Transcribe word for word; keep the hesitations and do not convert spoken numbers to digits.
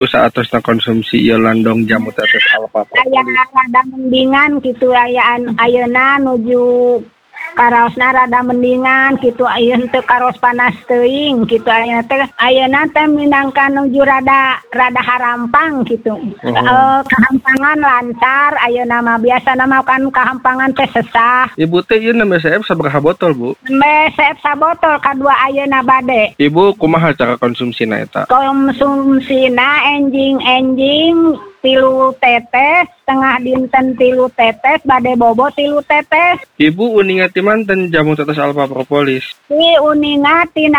Saatosna konsumsi ieu landong jamu tetes alfa aya rada mendingan kitu ayaan ayeuna nuju karaosna rada mendingan kitu ayeuna teu karos panas teuing kitu ayeuna teh ayeuna teh minangka nuju rada rada harampang kitu. Uh-huh. E, kahampangan lancar ayeuna mah biasana mah kan kahampangan teh sesah. Ibu teh ieu nembe seep sabaraha botol, Bu? Nembe seep sabotol kadua ayeuna bade. Ibu kumaha cara konsumsina eta? Konsumsina enjing-enjing tilu tetes, setengah dinten tilu tetes, bade bobo tilu tetes. Ibu uninga ti manten jamu tetes alfa propolis? Si uninga tina